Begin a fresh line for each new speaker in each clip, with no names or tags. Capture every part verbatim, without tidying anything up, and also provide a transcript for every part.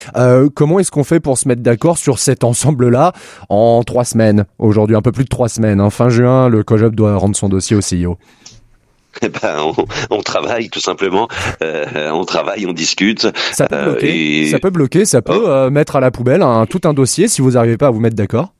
Euh, comment est-ce qu'on fait pour se mettre d'accord sur cet ensemble-là en trois semaines? Aujourd'hui, un peu plus de trois semaines. Hein. Fin juin, le COJOP doit rendre son dossier au C I O.
Eh ben, on, on travaille tout simplement. Euh, on travaille, on discute.
Ça peut bloquer.
Euh, et...
Ça peut bloquer. Ça peut
oh.
euh, mettre à la poubelle un, tout un dossier si vous n'arrivez pas à vous mettre d'accord.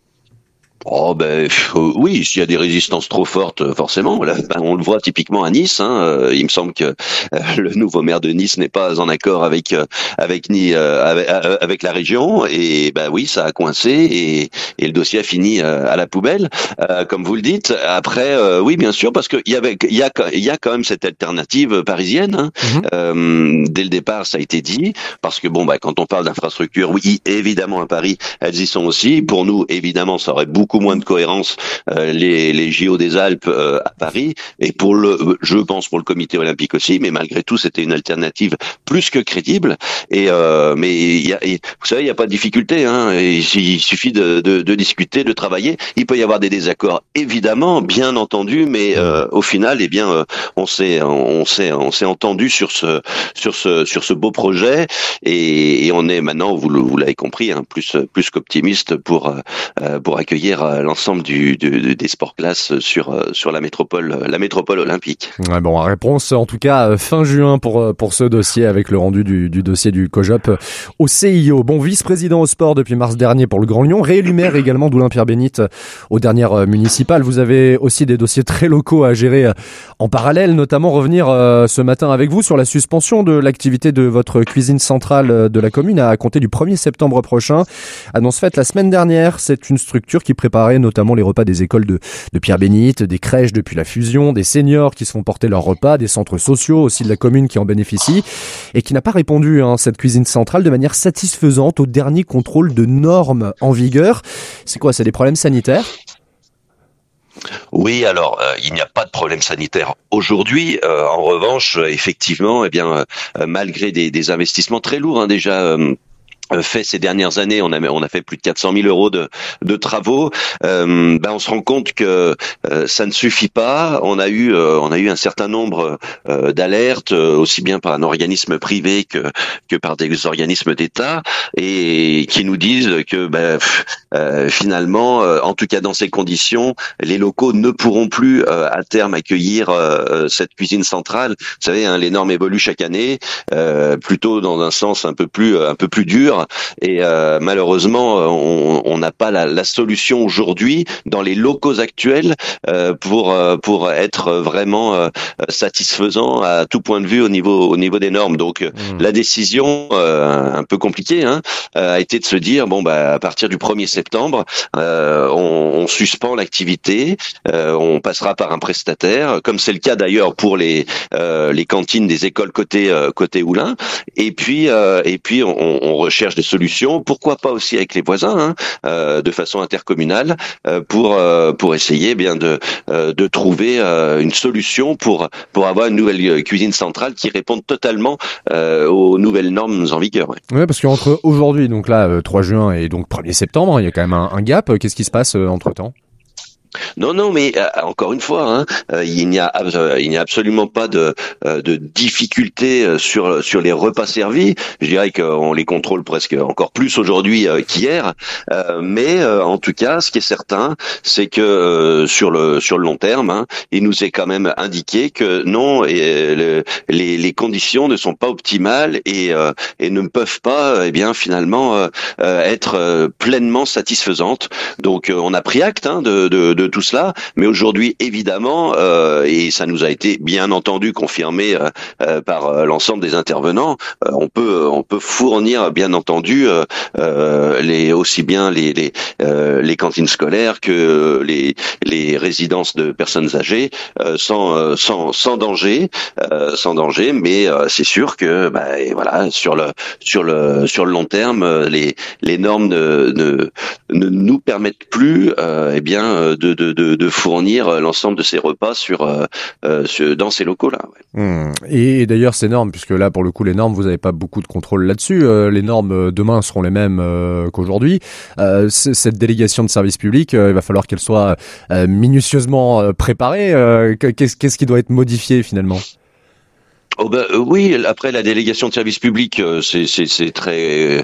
Oh ben euh, oui, s'il y a des résistances trop fortes, forcément. Là, ben, on le voit typiquement à Nice. Hein, euh, il me semble que euh, le nouveau maire de Nice n'est pas en accord avec euh, avec ni euh, avec, euh, avec la région. Et ben oui, ça a coincé et, et le dossier a fini euh, à la poubelle, euh, comme vous le dites. Après, euh, oui, bien sûr, parce que il y avait il y a il y a quand même cette alternative parisienne. Hein. Mm-hmm. Euh, dès le départ, ça a été dit. Parce que bon, ben quand on parle d'infrastructure, oui, évidemment à Paris, elles y sont aussi. Pour nous, évidemment, ça aurait beaucoup moins de cohérence euh, les, les J O des Alpes euh, à Paris, et pour le, je pense pour le Comité olympique aussi, mais malgré tout c'était une alternative plus que crédible. Et euh, mais il y a, et, vous savez, il y a pas de difficulté, hein, et il suffit de, de, de discuter, de travailler. Il peut y avoir des désaccords, évidemment, bien entendu, mais euh, au final, eh bien, euh, on s'est, on s'est, on s'est entendu sur ce, sur ce, sur ce beau projet, et, et on est maintenant, vous, vous l'avez compris, hein, plus, plus qu'optimiste pour, euh, pour accueillir l'ensemble du, du, des sports classes sur sur la métropole la métropole olympique.
Ouais, bon, réponse en tout cas fin juin pour pour ce dossier avec le rendu du, du dossier du COJOP au C I O. Bon, vice-président au sport depuis mars dernier pour le Grand Lyon, réélu maire également d'Oulin-Pierre-Bénite aux dernières municipales. Vous avez aussi des dossiers très locaux à gérer en parallèle, notamment revenir euh, ce matin avec vous sur la suspension de l'activité de votre cuisine centrale de la commune à compter du premier septembre prochain. Annonce faite la semaine dernière. C'est une structure qui préparait notamment les repas des écoles de, de Pierre-Bénite, des crèches depuis la fusion, des seniors qui se font porter leurs repas, des centres sociaux aussi de la commune qui en bénéficient, et qui n'a pas répondu, hein, cette cuisine centrale, de manière satisfaisante au dernier contrôle de normes en vigueur. C'est quoi, c'est des problèmes sanitaires ?
Oui, alors euh, il n'y a pas de problème sanitaire aujourd'hui. Euh, en revanche, effectivement, eh bien, euh, malgré des, des investissements très lourds, hein, déjà. Euh, fait ces dernières années, on a on a fait plus de quatre cent mille euros de de travaux. Euh, ben on se rend compte que euh, ça ne suffit pas. On a eu euh, on a eu un certain nombre euh, d'alertes, euh, aussi bien par un organisme privé que que par des organismes d'État, et qui nous disent que ben euh, finalement, euh, en tout cas dans ces conditions, les locaux ne pourront plus euh, à terme accueillir euh, cette cuisine centrale. Vous savez, hein, les normes évoluent chaque année, euh, plutôt dans un sens un peu plus un peu plus dur. Et euh, malheureusement, on n'a pas la, la solution aujourd'hui dans les locaux actuels euh, pour euh, pour être vraiment euh, satisfaisant à tout point de vue au niveau au niveau des normes. Donc mmh. la décision euh, un peu compliquée hein, a été de se dire bon bah à partir du premier septembre, euh, on, on suspend l'activité, euh, on passera par un prestataire, comme c'est le cas d'ailleurs pour les euh, les cantines des écoles côté euh, côté Oulin. Et puis euh, et puis on, on recherche des solutions, pourquoi pas aussi avec les voisins, hein, euh, de façon intercommunale, euh, pour euh, pour essayer eh bien de euh, de trouver euh, une solution pour pour avoir une nouvelle cuisine centrale qui réponde totalement euh, aux nouvelles normes en vigueur. Ouais,
ouais parce qu'entre aujourd'hui, donc là, euh, trois juin et donc premier septembre, il y a quand même un, un gap. Qu'est-ce qui se passe euh, entre temps ?
Non, non, mais euh, encore une fois, hein, euh, il n'y a euh, il n'y a absolument pas de euh, de difficulté sur sur les repas servis. Je dirais qu'on les contrôle presque encore plus aujourd'hui euh, qu'hier. Euh, mais euh, en tout cas, ce qui est certain, c'est que euh, sur le sur le long terme, hein, il nous est quand même indiqué que non, et, le, les les conditions ne sont pas optimales et euh, et ne peuvent pas, eh bien finalement euh, être euh, pleinement satisfaisantes. Donc euh, on a pris acte hein, de, de de tout cela, mais aujourd'hui évidemment, euh, et ça nous a été bien entendu confirmé euh, euh, par euh, l'ensemble des intervenants, euh, on peut on peut fournir bien entendu euh, euh, les aussi bien les les, euh, les cantines scolaires que les les résidences de personnes âgées euh, sans euh, sans sans danger euh, sans danger, mais euh, c'est sûr que bah, et voilà sur le sur le sur le long terme les les normes ne ne, ne nous permettent plus euh, eh bien de De, de, de fournir l'ensemble de ces repas sur, euh, sur dans ces locaux-là. Ouais.
Mmh. Et d'ailleurs, ces normes, puisque là, pour le coup, les normes, vous n'avez pas beaucoup de contrôle là-dessus. Euh, les normes demain seront les mêmes euh, qu'aujourd'hui. Euh, cette délégation de service public, euh, il va falloir qu'elle soit euh, minutieusement préparée. Euh, qu'est-ce, qu'est-ce qui doit être modifié finalement ?
Oh ben, euh, oui, après la délégation de service public, euh, c'est c'est c'est très